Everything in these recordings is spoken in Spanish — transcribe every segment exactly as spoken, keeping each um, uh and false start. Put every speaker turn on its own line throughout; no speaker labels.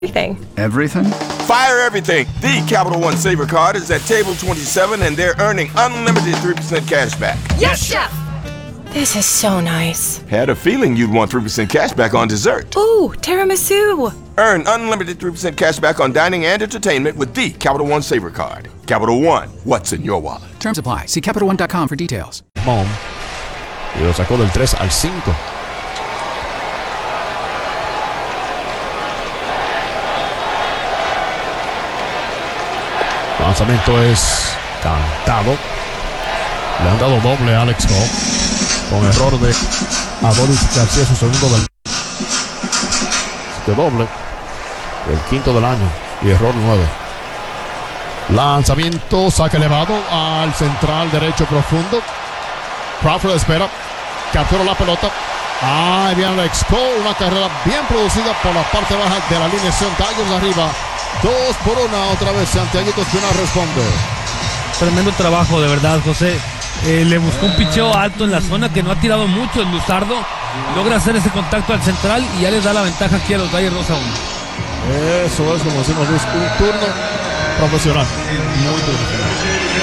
Everything.
Everything?
Fire everything. The Capital One Saver Card is at table twenty-seven, and they're earning unlimited three percent cash back.
Yes, Chef! This is so nice.
Had a feeling you'd want three percent cash back on dessert.
Ooh, tiramisu.
Earn unlimited three percent cash back on dining and entertainment with the Capital One Saver Card. Capital One, what's in your wallet?
Terms apply. See Capital One dot com for details.
Mom. Y lo sacó del tres al cinco. El lanzamiento es cantado. Le han dado doble a Alex Cobb. Con error de Adolis García, su segundo del de doble. El quinto del año. Y error nueve. Lanzamiento, saque elevado al central derecho profundo. Crawford espera. Captura la pelota. Ahí viene Alex Cobb. Una carrera bien producida por la parte baja de la alineación. Tigers arriba. Dos por una otra vez. Santiaguito Espinal responde.
Tremendo trabajo, de verdad, José. Eh, le buscó un picheo alto en la zona que no ha tirado mucho el Luzardo. Logra hacer ese contacto al central y ya les da la ventaja aquí a los Dodgers dos a uno.
Eso es, como decimos, Luis, un turno profesional. Muy profesional.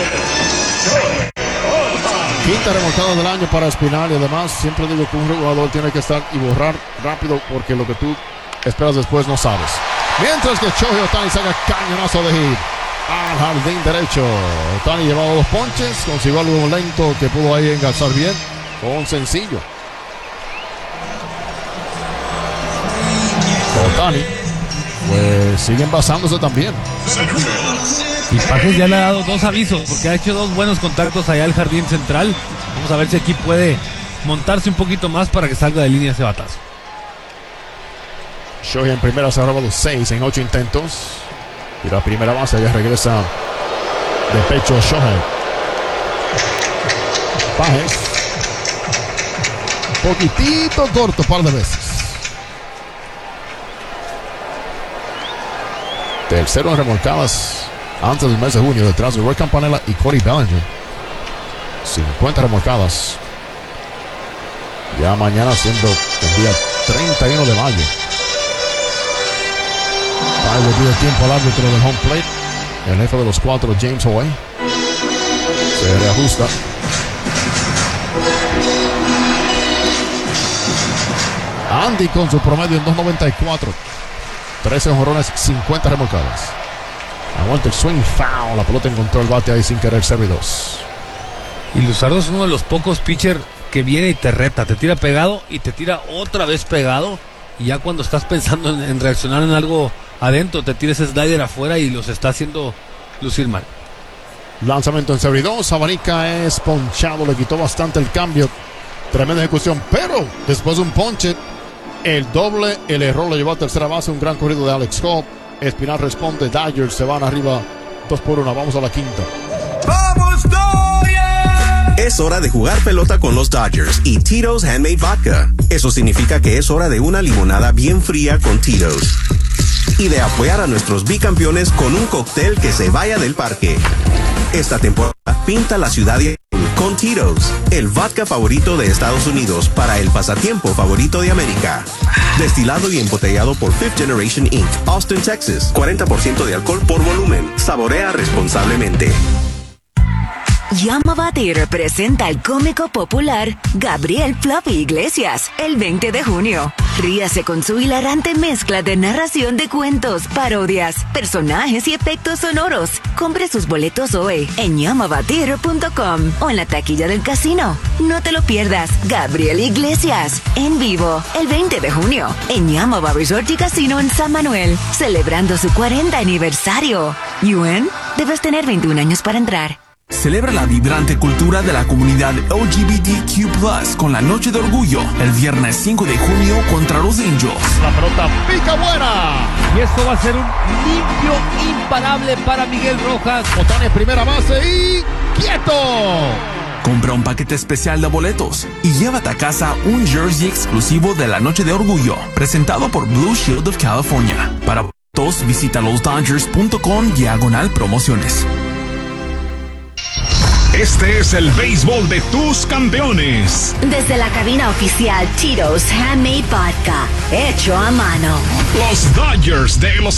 Quinta remolcada del año para Espinal y además siempre digo que un jugador tiene que estar y borrar rápido porque lo que tú esperas después no sabes. Mientras que Shohei Ohtani saca cañonazo de hit al jardín derecho. Ohtani llevaba dos ponches, consiguió algo lento que pudo ahí engalzar bien con sencillo. Ohtani pues siguen basándose también.
Y Pajes ya le ha dado dos avisos porque ha hecho dos buenos contactos allá al jardín central. Vamos a ver si aquí puede montarse un poquito más para que salga de línea ese batazo.
Shohei en primera se ha robado seis en ocho intentos. Y la primera base ya regresa de pecho Shohei. Pajes. Poquitito corto, par de veces. Tercero en remolcadas antes del mes de junio, detrás de Roy Campanella y Cody Bellinger. cincuenta remolcadas. Ya mañana siendo el día treinta y uno de mayo. Ahí le pide tiempo al árbitro del home plate. El jefe de los cuatro, James Hoey. Se reajusta. Andy con su promedio en dos noventa y cuatro. trece jonrones, cincuenta remolcadas. Aguanta el swing foul. La pelota encontró el bate ahí sin querer ser dos.
Y Luzardo es uno de los pocos pitchers que viene y te reta. Te tira pegado y te tira otra vez pegado. Y ya cuando estás pensando en, en reaccionar en algo adentro, te tira ese slider afuera y los está haciendo lucir mal.
Lanzamiento en serie dos. Sabanica es ponchado. Le quitó bastante el cambio. Tremenda ejecución. Pero después de un ponche, el doble, el error lo llevó a tercera base. Un gran corrido de Alex Cobb. Espinal responde. Dodgers se van arriba dos por uno. Vamos a la quinta.
¡Vamos, Dodgers! Es hora de jugar pelota con los Dodgers y Tito's Handmade Vodka. Eso significa que es hora de una limonada bien fría con Tito's. Y de apoyar a nuestros bicampeones con un cóctel que se vaya del parque. Esta temporada pinta la ciudad de con Tito's, el vodka favorito de Estados Unidos para el pasatiempo favorito de América. Destilado y embotellado por Fifth Generation incorporated, Austin, Texas. cuarenta por ciento de alcohol por volumen. Saborea responsablemente.
Llama Batir presenta al cómico popular Gabriel Fluffy Iglesias el veinte de junio. Ríase con su hilarante mezcla de narración de cuentos, parodias, personajes y efectos sonoros. Compre sus boletos hoy en llama batir punto com o en la taquilla del casino. No te lo pierdas. Gabriel Iglesias en vivo el veinte de junio en Yamaba Resort y Casino en San Manuel, celebrando su cuarenta aniversario. ¿U N? Debes tener veintiún años para entrar.
Celebra la vibrante cultura de la comunidad L G B T Q plus, con la Noche de Orgullo, el viernes cinco de junio contra los Angels.
La pelota pica buena.
Y esto va a ser un limpio imparable para Miguel Rojas.
Ohtani en primera base y quieto.
Compra un paquete especial de boletos y llévate a casa un jersey exclusivo de la Noche de Orgullo, presentado por Blue Shield of California. Para boletos, visita los dodgers punto com diagonal promociones.
Este es el béisbol de tus campeones.
Desde la cabina oficial Tito's Handmade Vodka, hecho a mano.
Los Dodgers de Los